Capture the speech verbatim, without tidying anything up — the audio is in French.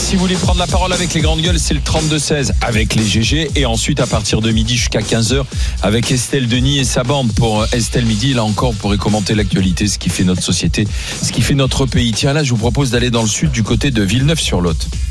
si vous voulez prendre la parole avec les grandes gueules, c'est le trente-deux seize avec les G G. Et ensuite, à partir de midi jusqu'à quinze heures, avec Estelle Denis et sa bande. Pour Estelle Midi, là encore, vous pourrez commenter l'actualité, ce qui fait notre société, ce qui fait notre pays. Tiens, là, je vous propose d'aller dans le sud, du côté de Villeneuve-sur-Lot.